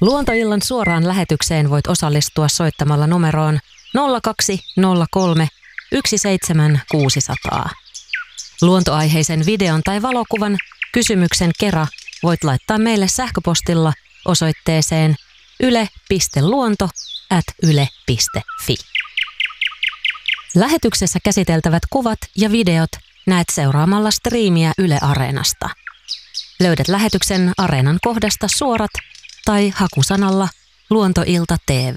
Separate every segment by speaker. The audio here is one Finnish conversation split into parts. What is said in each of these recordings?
Speaker 1: Luontoillan suoraan lähetykseen voit osallistua soittamalla numeroon 0203 17600. Luontoaiheisen videon tai valokuvan kysymyksen kera voit laittaa meille sähköpostilla osoitteeseen yle.luonto@yle.fi. Lähetyksessä käsiteltävät kuvat ja videot näet seuraamalla striimiä Yle Areenasta. Löydät lähetyksen Areenan kohdasta suorat tai hakusanalla Luontoilta TV.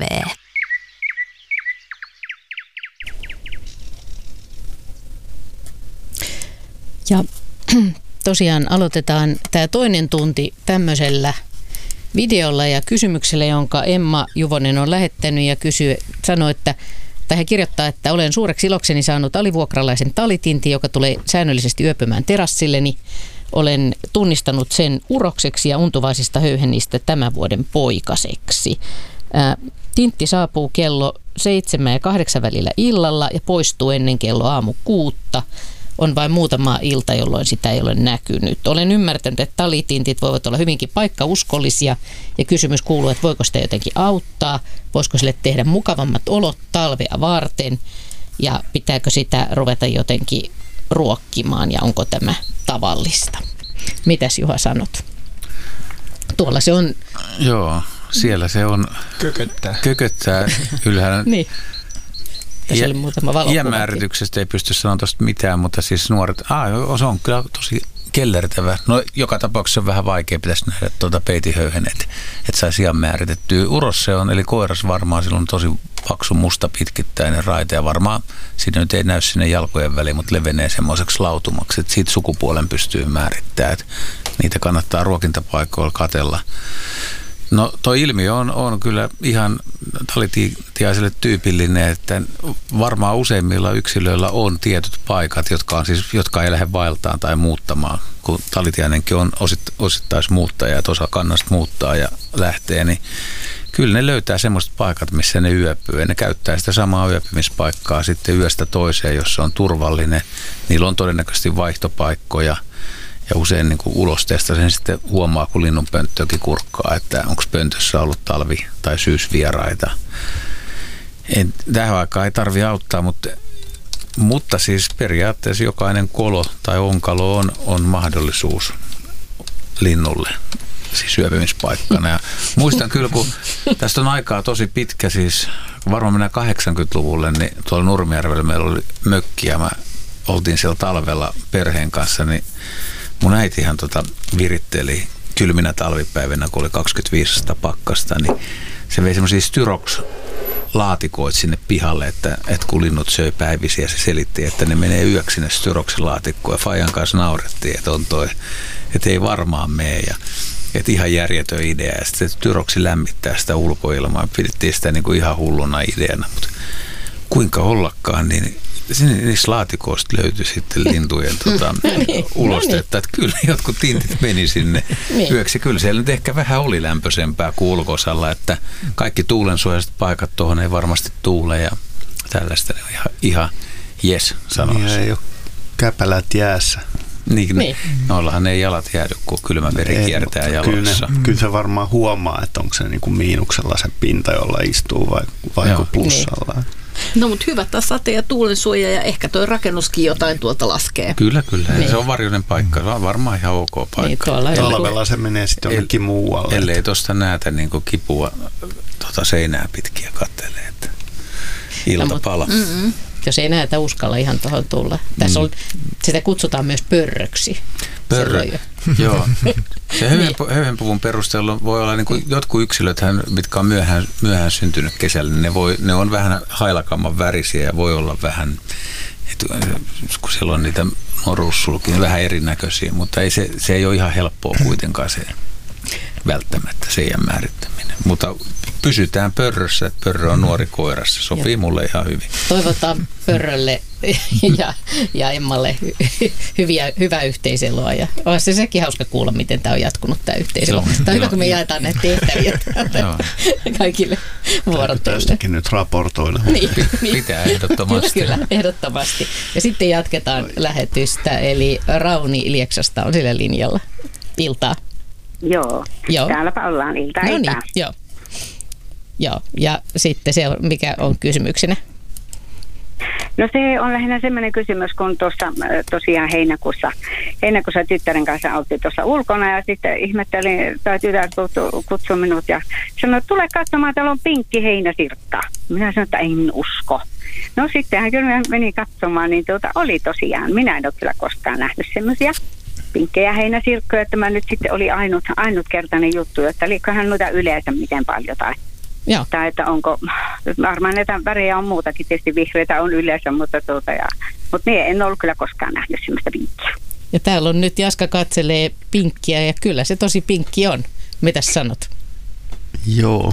Speaker 2: Ja tosiaan aloitetaan tämä toinen tunti tämmöisellä videolla ja kysymyksellä, jonka Emma Juvonen on lähettänyt ja sanoi, että hän kirjoittaa, että olen suureksi ilokseni saanut alivuokralaisen talitintin, joka tulee säännöllisesti yöpymään terassilleni. Olen tunnistanut sen urokseksi ja untuvaisista höyhennistä tämän vuoden poikaseksi. Tintti saapuu kello 7 ja 8 välillä illalla ja poistuu ennen kello aamu 6. On vain muutama ilta, jolloin sitä ei ole näkynyt. Olen ymmärtänyt, että talitintit voivat olla hyvinkin paikkauskollisia ja kysymys kuuluu, että voiko sitä jotenkin auttaa, voisiko sille tehdä mukavammat olot talvea varten ja pitääkö sitä ruveta jotenkin ruokkimaan ja onko tämä tavallista. Mitäs Juha sanot? Tuolla se on.
Speaker 3: Joo, siellä se on. Kököttää. Kyllähän
Speaker 2: niin.
Speaker 3: Iänmäärityksestä ei pysty sanoa tuosta mitään, mutta siis nuoret, se on kyllä tosi kellertävä. No joka tapauksessa on vähän vaikea, pitäisi nähdä peitihöyhenet, että saisi iän määritettyä. Uros se on, eli koiras varmaan, sillä on tosi paksu musta pitkittäinen raite ja varmaan siinä nyt ei näy sinne jalkojen väliin, mutta levenee semmoiseksi lautumaksi, että siitä sukupuolen pystyy määrittämään, että niitä kannattaa ruokintapaikoilla katsella. No toi ilmiö on kyllä ihan talitiaiselle tyypillinen, että varmaan useimmilla yksilöillä on tietyt paikat, jotka ei lähde vaeltaan tai muuttamaan. Kun talitiainenkin on osittaismuuttaja, että osa kannasta muuttaa ja lähtee, niin kyllä ne löytää semmoiset paikat, missä ne yöpyy. Ja ne käyttää sitä samaa yöpymispaikkaa sitten yöstä toiseen, jos se on turvallinen. Niillä on todennäköisesti vaihtopaikkoja. Ja usein niin kuin ulosteesta sen sitten huomaa, kun linnunpönttökin kurkkaa, että onko pöntössä ollut talvi- tai syysvieraita. Tähän aikaan ei tarvitse auttaa, mutta siis periaatteessa jokainen kolo tai onkalo on mahdollisuus linnulle, siis syöpymispaikkana. Ja muistan kyllä, kun tästä on aikaa tosi pitkä, siis varmaan mennään 80-luvulle, niin tuolla Nurmijärvellä meillä oli mökki ja oltiin siellä talvella perheen kanssa, niin mun äitihan viritteli kylminä talvipäivinä, kun oli 25 pakkasta, niin se vei semmoisia Styrox-laatikoita sinne pihalle, että kun linnut söi päivisiä, ja se selitti, että ne menee yöksi sinne Styroxin laatikkoon. Ja Fajan kanssa naurettiin, että että ei varmaan mene. Ja että ihan järjetön idea. Ja sitten Styroxi lämmittää sitä ulkoilmaa. Pidettiin sitä niin kuin ihan hulluna ideana, mutta kuinka ollakaan, niin niissä laatikoista löytyi sitten lintujen ulostetta, että kyllä jotkut tintit meni sinne yöksi. Kyllä siellä nyt ehkä vähän oli lämpöisempää kuin ulkosalla, että kaikki tuulensuojaiset paikat tuohon ei varmasti tuule ja tällaista ihan jes sanoisin.
Speaker 4: Ei ole käpälät jäässä.
Speaker 3: Niin. Noillahan ei jalat jäädy, kun kylmä veri kiertää jaloissa.
Speaker 4: Kyllä se varmaan huomaa, että onko se niin kuin miinuksella se pinta, jolla istuu vai plussalla.
Speaker 5: Niin. No mutta hyvä taas sate- ja tuulensuoja ja ehkä toi rakennuskin jotain tuolta laskee.
Speaker 3: Kyllä. Niin. Se on varjoinen paikka. Se on varmaan ihan ok paikka.
Speaker 4: Niin, talvella se menee sitten jonnekin muualle.
Speaker 3: Ellei tuosta näitä niin kipua seinää pitkiä kattelee, että ilta palaa.
Speaker 2: Jos ei näitä uskalla ihan tuohon tulla. Tässä sitä kutsutaan myös pörröksi.
Speaker 3: Joo. Se höyhenpuvun perusteella voi olla niin kuin jotkut yksilöt, mitkä on myöhään syntynyt kesällä, niin ne on vähän hailakamman värisiä ja voi olla vähän, kun siellä on niitä noruussulkia, niin vähän erinäköisiä, mutta se ei ole ihan helppoa kuitenkaan se välttämättä se iän määrittäminen. Mutta pysytään pörrössä, että pörrö on nuori koira, se sopii mulle ihan hyvin.
Speaker 2: Toivotaan pörrölle ja Emmalle hyvää yhteiseloa. Ja on sekin hauska kuulla, miten tämä on jatkunut tämä yhteiselo. Tämä on hyvä, kun me jaetaan näitä tehtäviä kaikille vuorotöille.
Speaker 4: Tästäkin nyt raportoida.
Speaker 2: Niin.
Speaker 3: Pitää ehdottomasti.
Speaker 2: Kyllä, ehdottomasti. Ja sitten jatketaan lähetystä, eli Rauni Lieksasta on sillä linjalla. Iltaa. Joo.
Speaker 6: Täälläpä ollaan iltaa.
Speaker 2: No niin, joo. Ja sitten se, mikä on kysymyksenä?
Speaker 6: No se on lähinnä semmoinen kysymys, kun tuossa tosiaan heinäkuussa tyttären kanssa oltiin tuossa ulkona ja sitten ihmettelin, tai tytär kutsui minut ja sanoi, että tule katsomaan, täällä on pinkki heinäsirkka. Minä sanoin, että en usko. No sittenhän kyllä meni katsomaan, niin oli tosiaan, minä en ole kyllä koskaan nähnyt semmoisia pinkkejä heinäsirkkoja, että mä nyt sitten oli ainutkertainen juttu, että olikohan noita yleensä miten paljon tai että onko, varmaan näitä värejä on muutakin, tietysti vihreitä on yleensä, mutta minä en ollut kyllä koskaan nähnyt semmoista pinkkiä.
Speaker 2: Ja täällä on nyt Jaska katselee pinkkiä ja kyllä se tosi pinkki on. Mitäs sanot?
Speaker 4: Joo,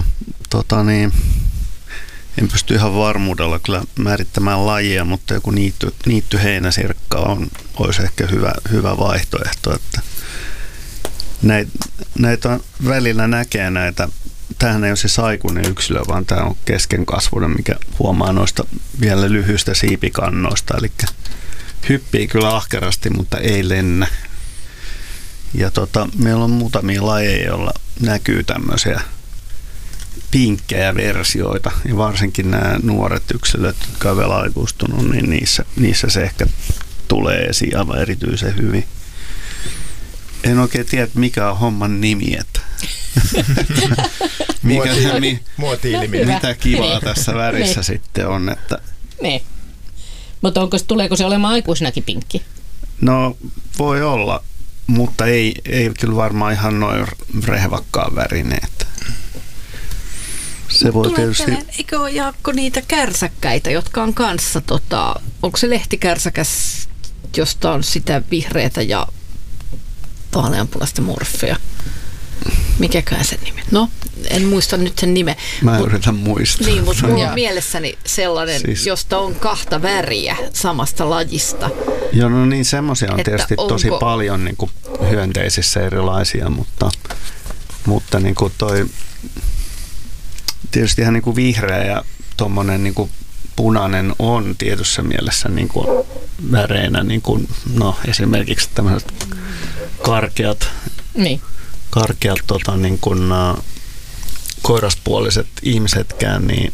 Speaker 4: en pysty ihan varmuudella kyllä määrittämään lajia, mutta joku niitty heinäsirkka olisi ehkä hyvä vaihtoehto, että näitä välillä näkee näitä. Tämähän ei ole se saikuinen yksilö, vaan tämä on keskenkasvuinen, mikä huomaa noista vielä lyhyistä siipikannoista. Eli hyppii kyllä ahkerasti, mutta ei lennä. Ja meillä on muutamia lajeja, joilla näkyy tämmöisiä pinkkejä versioita. Ja varsinkin nämä nuoret yksilöt, jotka ovat vielä aikuistunut, niin niissä se ehkä tulee esiin aivan erityisen hyvin. En oikein tiedä, mikä on homman nimi, että mitä kivaa tässä värissä sitten on. Että
Speaker 2: niin. Mutta tuleeko se olemaan aikuisnakin pinkki?
Speaker 4: No voi olla, mutta ei kyllä varmaan ihan noin rehvakkaan värinen. Se voi tietysti.
Speaker 5: Eikö ole, Jaakko, niitä kärsäkkäitä, jotka on kanssa, onko se lehtikärsäkäs, josta on sitä vihreätä ja vaaleanpunaista morfea? Mikäkään sen nimi? No, en muista nyt sen nimen.
Speaker 4: Mä yritän muistaa.
Speaker 5: Niin, mutta mulla on mielessäni sellainen, josta on kahta väriä samasta lajista.
Speaker 4: Joo, no niin, semmoisia on tietysti tosi paljon niin kuin hyönteisissä erilaisia, mutta niin kuin tietysti ihan niin kuin vihreä ja tuommoinen niin kuin punainen on tietyssä mielessä niin kuin väreinä, niin kuin, esimerkiksi tämmöiset karkeat niin kuin, koiraspuoliset ihmisetkään, niin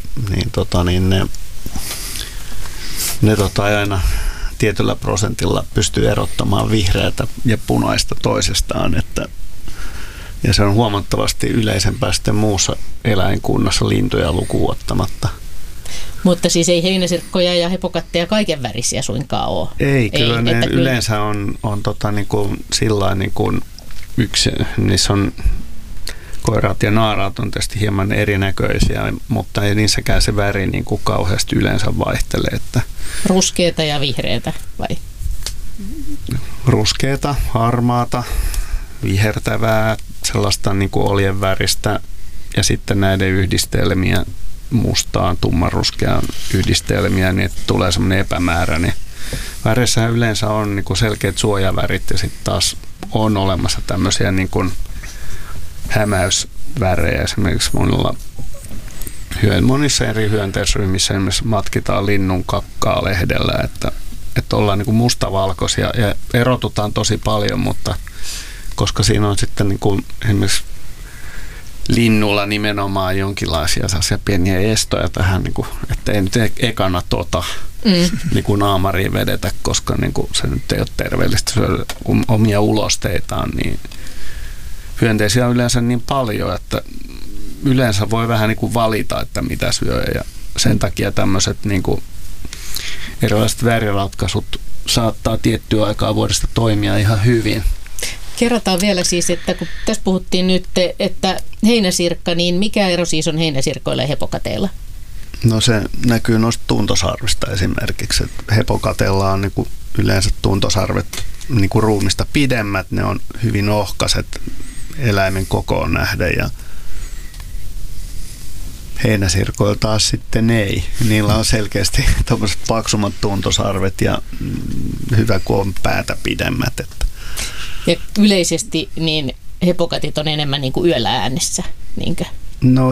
Speaker 4: ne aina tietyllä prosentilla pystyy erottamaan vihreätä ja punaista toisestaan, ja se on huomattavasti yleisempää sitten muussa eläinkunnassa lintuja lukuun ottamatta.
Speaker 2: Mutta siis ei heinäsirkkoja ja hepokatteja kaiken värisiä suinkaan ole.
Speaker 4: Ei, kyllä ne yleensä on niin kuin sillain niin kuin niissä on koiraat ja naaraat on tietysti hieman erinäköisiä, mutta ei niissäkään se väri niin kuin kauheasti yleensä vaihtele. Että
Speaker 2: ruskeata ja vihreätä vai?
Speaker 4: Ruskeata, harmaata, vihertävää, sellaista niin kuin oljen väristä ja sitten näiden yhdistelmiä mustaan, tummanruskeaan yhdistelmiä, niin että tulee semmoinen epämääräinen. Väreissä yleensä on niin kuin selkeät suojavärit ja sitten taas on olemassa tämmöisiä niin kuin hämäysvärejä. Esimerkiksi monissa eri hyönteisryhmissä esimerkiksi matkitaan linnun kakkaa lehdellä, että ollaan niin kuin mustavalkoisia ja erotutaan tosi paljon, mutta koska siinä on sitten niin kuin esimerkiksi linnulla nimenomaan jonkinlaisia pieniä estoja tähän, niin kuin, että ei nyt ekana niin kuin naamariin vedetä, koska niin kuin se nyt ei ole terveellistä syödä omia ulosteitaan, niin hyönteisiä on yleensä niin paljon, että yleensä voi vähän niin kuin valita, että mitä syö, ja sen takia tämmöiset niin kuin erilaiset väriratkaisut saattaa tiettyä aikaa vuodesta toimia ihan hyvin.
Speaker 2: Kerrotaan vielä siis, että kun tässä puhuttiin nyt, että heinäsirkka, niin mikä ero siis on heinäsirkoilla ja hepokateilla?
Speaker 4: No se näkyy noista tuntosarvista esimerkiksi. Hepokateilla on niin kuin yleensä tuntosarvet niin kuin ruumista pidemmät, ne on hyvin ohkaiset eläimen kokoon nähden ja heinäsirkoilla taas sitten ei. Niillä on selkeästi tommoset paksummat tuntosarvet ja hyvä kun on päätä pidemmät. Että.
Speaker 2: Ja yleisesti niin hepokatit on enemmän niin kuin yöllä äänessä, niinkö?
Speaker 4: No